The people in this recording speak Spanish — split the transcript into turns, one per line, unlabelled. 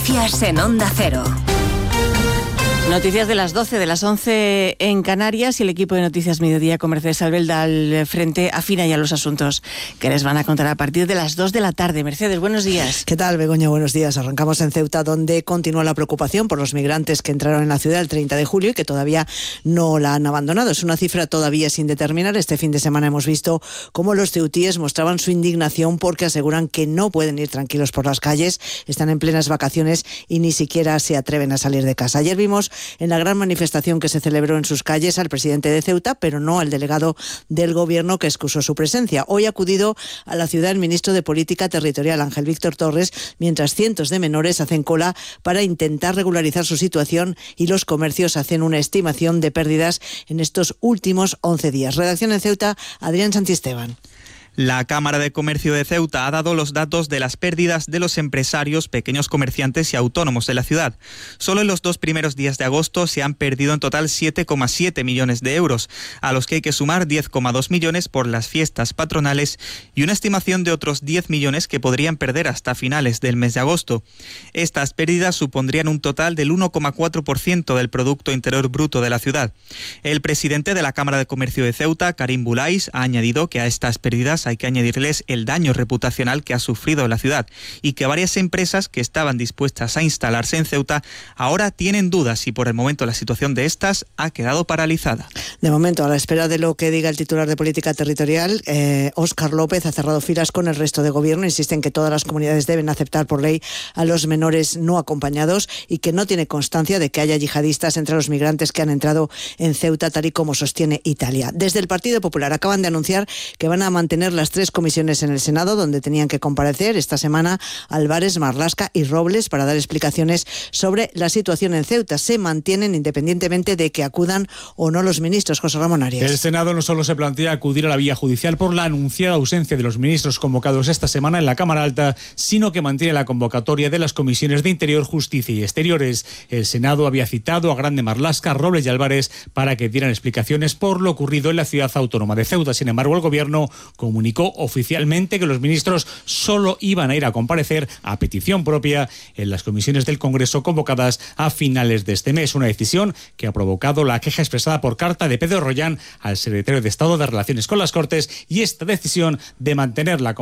Noticias en Onda Cero.
Noticias de las 12, de las 11 en Canarias, y el equipo de Noticias Mediodía con Mercedes Albelda al frente afina ya los asuntos que les van a contar a partir de las 2 de la tarde. Mercedes, buenos días.
¿Qué tal, Begoña? Buenos días. Arrancamos en Ceuta, donde continúa la preocupación por los migrantes que entraron en la ciudad el 30 de julio y que todavía no la han abandonado. Es una cifra todavía sin determinar. Este fin de semana hemos visto cómo los ceutíes mostraban su indignación porque aseguran que no pueden ir tranquilos por las calles, están en plenas vacaciones y ni siquiera se atreven a salir de casa. Ayer vimos en la gran manifestación que se celebró en sus calles al presidente de Ceuta, pero no al delegado del gobierno, que excusó su presencia. Hoy ha acudido a la ciudad el ministro de Política Territorial, Ángel Víctor Torres, mientras cientos de menores hacen cola para intentar regularizar su situación y los comercios hacen una estimación de pérdidas en estos últimos 11 días. Redacción en Ceuta, Adrián Santisteban.
La Cámara de Comercio de Ceuta ha dado los datos de las pérdidas de los empresarios, pequeños comerciantes y autónomos de la ciudad. Solo en los 2 primeros días de agosto se han perdido en total 7,7 millones de euros, a los que hay que sumar 10,2 millones por las fiestas patronales y una estimación de otros 10 millones que podrían perder hasta finales del mes de agosto. Estas pérdidas supondrían un total del 1,4% del Producto Interior Bruto de la ciudad. El presidente de la Cámara de Comercio de Ceuta, Karim Boulais, ha añadido que a estas pérdidas hay que añadirles el daño reputacional que ha sufrido la ciudad y que varias empresas que estaban dispuestas a instalarse en Ceuta ahora tienen dudas y por el momento la situación de estas ha quedado paralizada.
De momento, a la espera de lo que diga el titular de Política Territorial, Óscar López ha cerrado filas con el resto de gobierno. Insiste en que todas las comunidades deben aceptar por ley a los menores no acompañados y que no tiene constancia de que haya yihadistas entre los migrantes que han entrado en Ceuta, tal y como sostiene Italia. Desde el Partido Popular acaban de anunciar que van a mantener las 3 comisiones en el Senado donde tenían que comparecer esta semana Álvarez, Marlasca y Robles para dar explicaciones sobre la situación en Ceuta. Se mantienen independientemente de que acudan o no los ministros. José Ramón Arias.
El Senado no solo se plantea acudir a la vía judicial por la anunciada ausencia de los ministros convocados esta semana en la Cámara Alta, sino que mantiene la convocatoria de las comisiones de Interior, Justicia y Exteriores. El Senado había citado a Grande, Marlasca, Robles y Álvarez para que dieran explicaciones por lo ocurrido en la ciudad autónoma de Ceuta. Sin embargo, el Gobierno comunicó oficialmente que los ministros solo iban a ir a comparecer a petición propia en las comisiones del Congreso convocadas a finales de este mes. Una decisión que ha provocado la queja expresada por carta de Pedro Rollán al secretario de Estado de Relaciones con las Cortes y esta decisión de mantener la